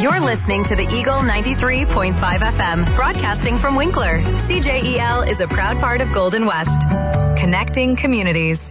You're listening to the Eagle 93.5 FM, broadcasting from Winkler. CJEL is a proud part of Golden West, connecting communities.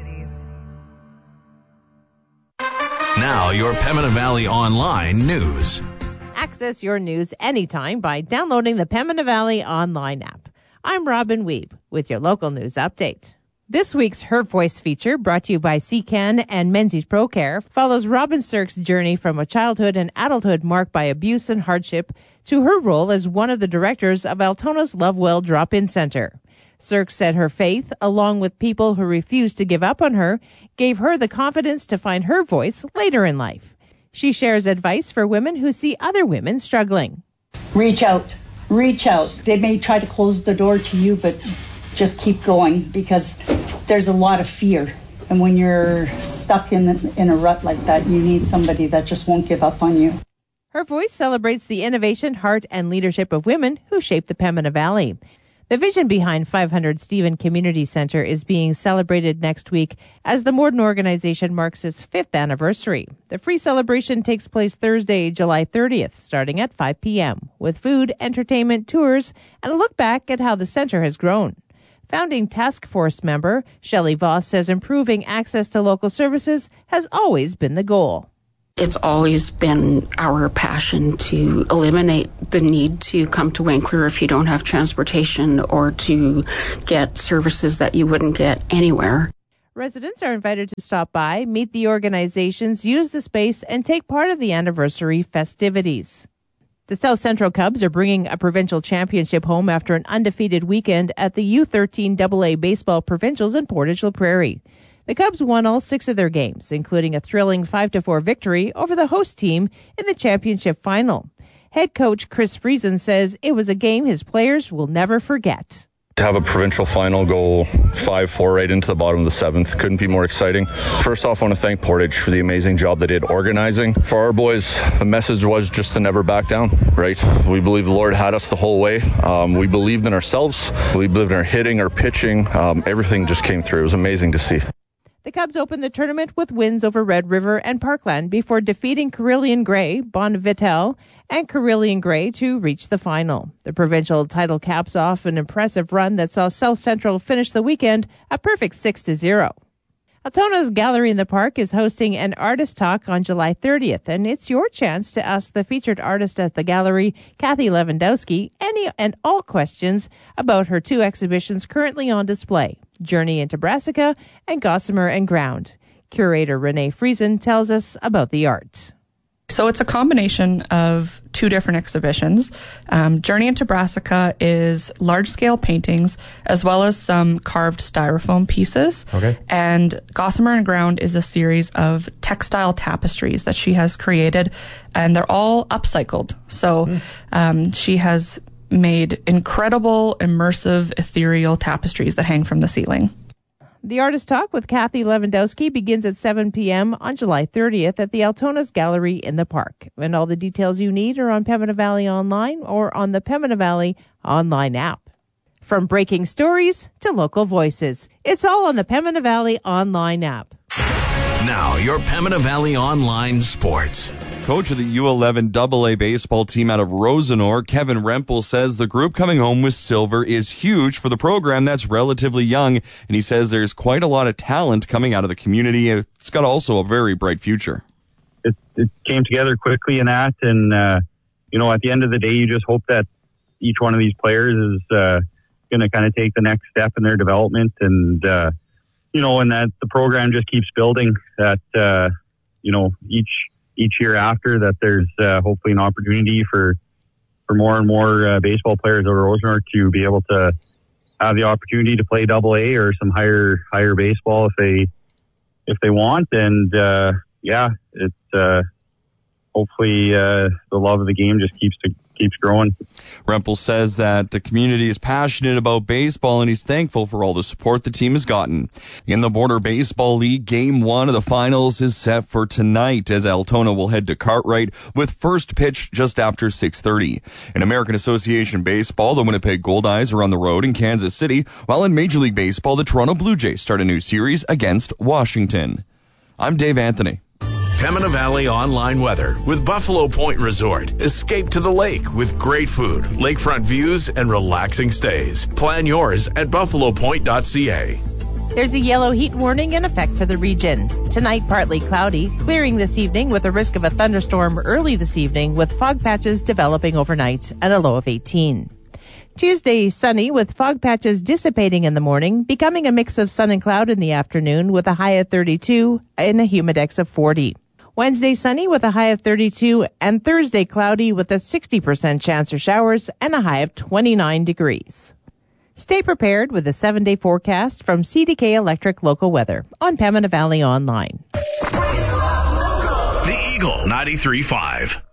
Now, your Pembina Valley Online news. Access your news anytime by downloading the Pembina Valley Online app. I'm Robin Weeb with your local news update. This week's Her Voice feature, brought to you by CCAN and Menzies ProCare, follows Robin Sirk's journey from a childhood and adulthood marked by abuse and hardship to her role as one of the directors of Altona's Lovewell Drop-In Center. Sirk said her faith, along with people who refused to give up on her, gave her the confidence to find her voice later in life. She shares advice for women who see other women struggling. Reach out. Reach out. They may try to close the door to you, but just keep going, because there's a lot of fear. And when you're stuck in a rut like that, you need somebody that just won't give up on you. Her Voice celebrates the innovation, heart, and leadership of women who shape the Pembina Valley. The vision behind 500 Stephen Community Centre is being celebrated next week as the Morden organization marks its 5th anniversary. The free celebration takes place Thursday, July 30th, starting at 5 p.m., with food, entertainment, tours, and a look back at how the centre has grown. Founding task force member Shelley Voss says improving access to local services has always been the goal. It's always been our passion to eliminate the need to come to Winkler if you don't have transportation or to get services that you wouldn't get anywhere. Residents are invited to stop by, meet the organizations, use the space, and take part of the anniversary festivities. The South Central Cubs are bringing a provincial championship home after an undefeated weekend at the U13 AA Baseball Provincials in Portage La Prairie. The Cubs won all 6 of their games, including a thrilling 5-4 victory over the host team in the championship final. Head coach Chris Friesen says it was a game his players will never forget. To have a provincial final go 5-4 right into the bottom of the 7th couldn't be more exciting. First off, I want to thank Portage for the amazing job they did organizing. For our boys, the message was just to never back down, right? We believe the Lord had us the whole way. We believed in ourselves. We believed in our hitting, our pitching. Everything just came through. It was amazing to see. The Cubs opened the tournament with wins over Red River and Parkland before defeating Carillion Grey, Bonnevitel, and Carillion Grey to reach the final. The provincial title caps off an impressive run that saw South Central finish the weekend a perfect 6-0. Altona's Gallery in the Park is hosting an artist talk on July 30th, and it's your chance to ask the featured artist at the gallery, Kathy Lewandowski, any and all questions about her 2 exhibitions currently on display, Journey into Brassica and Gossamer and Ground. Curator Renee Friesen tells us about the art. So it's a combination of 2 different exhibitions. Journey into Brassica is large-scale paintings as well as some carved styrofoam pieces. Okay. And Gossamer and Ground is a series of textile tapestries that she has created, and they're all upcycled. So she has made incredible, immersive, ethereal tapestries that hang from the ceiling. The Artist Talk with Kathy Lewandowski begins at 7 p.m. on July 30th at the Altona's Gallery in the Park. And all the details you need are on Pembina Valley Online or on the Pembina Valley Online app. From breaking stories to local voices, it's all on the Pembina Valley Online app. Now, your Pembina Valley Online sports. Coach of the U11 AA baseball team out of Rosenor, Kevin Rempel, says the group coming home with silver is huge for the program that's relatively young, and he says there's quite a lot of talent coming out of the community. It's got also a very bright future. It came together quickly in that, and at the end of the day, you just hope that each one of these players is going to kind of take the next step in their development, and and that the program just keeps building. That each year after that, there's hopefully an opportunity for more and more baseball players over Rosenor to be able to have the opportunity to play AA or some higher baseball if they want. And it's hopefully the love of the game just keeps growing. Rempel says that the community is passionate about baseball and he's thankful for all the support the team has gotten. In the Border Baseball League, Game 1 of the finals is set for tonight as Altona will head to Cartwright with first pitch just after 6:30. In American Association Baseball, the Winnipeg Goldeyes are on the road in Kansas City, while in Major League Baseball, the Toronto Blue Jays start a new series against Washington. I'm Dave Anthony. Pembina Valley online weather with Buffalo Point Resort. Escape to the lake with great food, lakefront views, and relaxing stays. Plan yours at buffalopoint.ca. There's a yellow heat warning in effect for the region. Tonight, partly cloudy, clearing this evening with a risk of a thunderstorm early this evening with fog patches developing overnight and a low of 18. Tuesday, sunny with fog patches dissipating in the morning, becoming a mix of sun and cloud in the afternoon with a high of 32 and a humidex of 40. Wednesday, sunny with a high of 32 and Thursday, cloudy with a 60% chance of showers and a high of 29 degrees. Stay prepared with a 7-day forecast from CDK Electric Local Weather on Pembina Valley Online. The Eagle 93.5.